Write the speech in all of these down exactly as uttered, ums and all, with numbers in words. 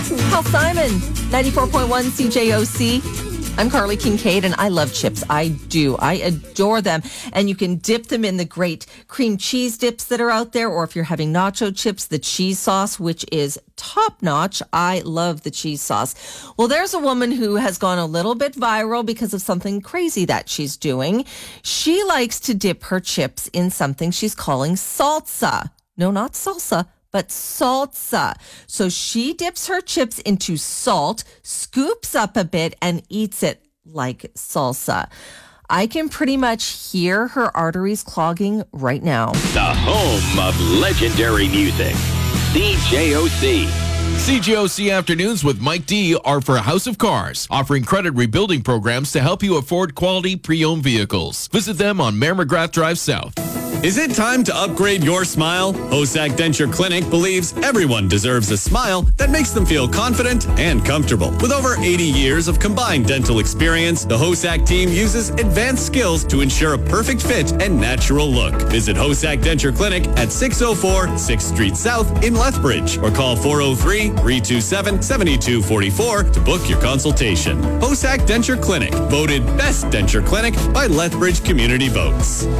Hal Simon, ninety-four point one C J O C. I'm Carly Kincaid, and I love chips. I do. I adore them. And you can dip them in the great cream cheese dips that are out there, or if you're having nacho chips, the cheese sauce, which is top notch. I love the cheese sauce. Well, there's a woman who has gone a little bit viral because of something crazy that she's doing. She likes to dip her chips in something she's calling salsa. No, not salsa, but salsa. So she dips her chips into salt, scoops up a bit, and eats it like salsa. I can pretty much hear her arteries clogging right now. The home of legendary music, C J O C. C J O C Afternoons with Mike D are for House of Cars, offering credit rebuilding programs to help you afford quality pre-owned vehicles. Visit them on Mayor McGrath Drive South. Is it time to upgrade your smile? Hosack Denture Clinic believes everyone deserves a smile that makes them feel confident and comfortable. With over eighty years of combined dental experience, the Hosack team uses advanced skills to ensure a perfect fit and natural look. Visit Hosack Denture Clinic at six oh four sixth Street South in Lethbridge or call four oh three, three two seven, seven two four four to book your consultation. Hosack Denture Clinic, voted Best Denture Clinic by Lethbridge Community Votes.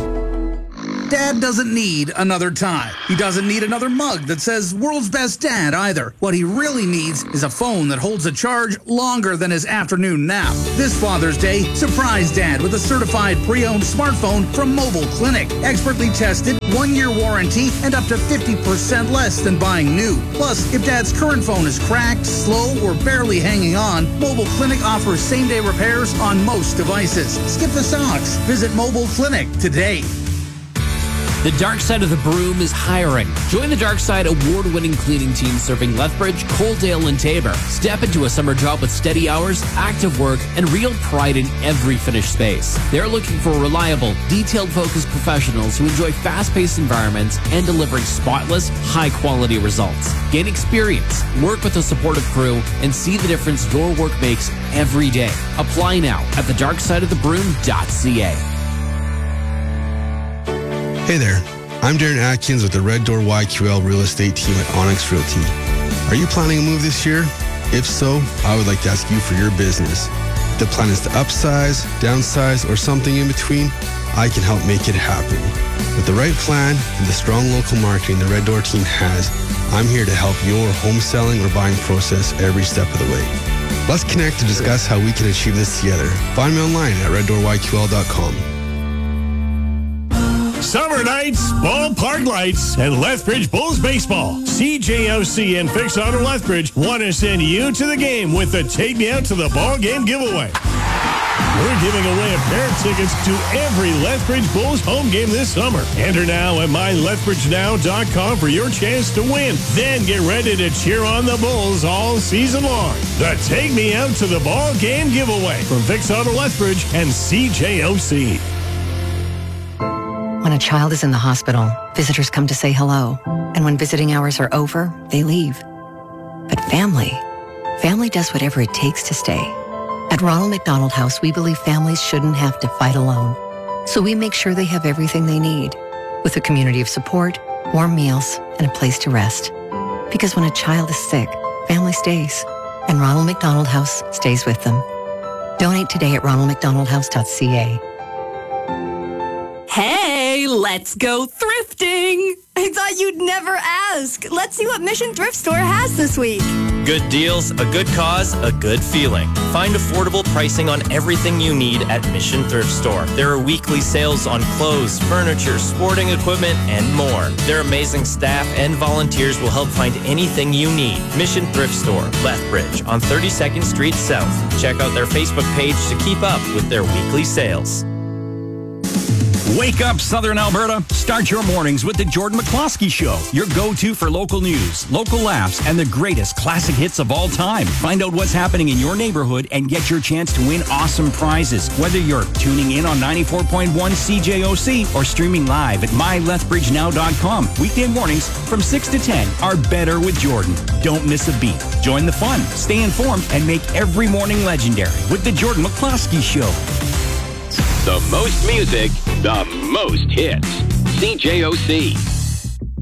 Dad doesn't need another tie. He doesn't need another mug that says World's Best Dad either. What he really needs is a phone that holds a charge longer than his afternoon nap. This Father's Day, surprise Dad with a certified pre-owned smartphone from Mobile Clinic. Expertly tested, one-year warranty, and up to fifty percent less than buying new. Plus, if Dad's current phone is cracked, slow, or barely hanging on, Mobile Clinic offers same-day repairs on most devices. Skip the stocks. Visit Mobile Clinic today. The Dark Side of the Broom is hiring. Join the Dark Side award-winning cleaning team serving Lethbridge, Coaldale, and Tabor. Step into a summer job with steady hours, active work, and real pride in every finished space. They're looking for reliable, detailed-focused professionals who enjoy fast-paced environments and delivering spotless, high-quality results. Gain experience, work with a supportive crew, and see the difference your work makes every day. Apply now at the dark side of the broom dot c a. Hey there, I'm Darren Atkins with the Red Door Y Q L Real Estate team at Onyx Realty. Are you planning a move this year? If so, I would like to ask you for your business. If the plan is to upsize, downsize, or something in between, I can help make it happen. With the right plan and the strong local marketing the Red Door team has, I'm here to help your home selling or buying process every step of the way. Let's connect to discuss how we can achieve this together. Find me online at red door y q l dot com. Summer nights, ballpark lights, and Lethbridge Bulls baseball. C J O C and Fix Auto Lethbridge want to send you to the game with the Take Me Out to the Ball Game giveaway. We're giving away a pair of tickets to every Lethbridge Bulls home game this summer. Enter now at my lethbridge now dot com for your chance to win. Then get ready to cheer on the Bulls all season long. The Take Me Out to the Ball Game giveaway from Fix Auto Lethbridge and C J O C. When a child is in the hospital, visitors come to say hello. And when visiting hours are over, they leave. But family, family does whatever it takes to stay. At Ronald McDonald House, we believe families shouldn't have to fight alone. So we make sure they have everything they need, with a community of support, warm meals, and a place to rest. Because when a child is sick, family stays. And Ronald McDonald House stays with them. Donate today at ronald mcdonald house dot c a. Hey, let's go thrifting! I thought you'd never ask. Let's see what Mission Thrift Store has this week. Good deals, a good cause, a good feeling. Find affordable pricing on everything you need at Mission Thrift Store. There are weekly sales on clothes, furniture, sporting equipment, and more. Their amazing staff and volunteers will help find anything you need. Mission Thrift Store, Lethbridge, on thirty-second Street South. Check out their Facebook page to keep up with their weekly sales. Wake up, Southern Alberta. Start your mornings with the Jordan McCloskey Show, your go-to for local news, local laughs, and the greatest classic hits of all time. Find out what's happening in your neighborhood and get your chance to win awesome prizes. Whether you're tuning in on ninety-four point one C J O C or streaming live at my lethbridge now dot com. Weekday mornings from six to ten are better with Jordan. Don't miss a beat. Join the fun, stay informed, and make every morning legendary with the Jordan McCloskey Show. The most music, the most hits. C J O C.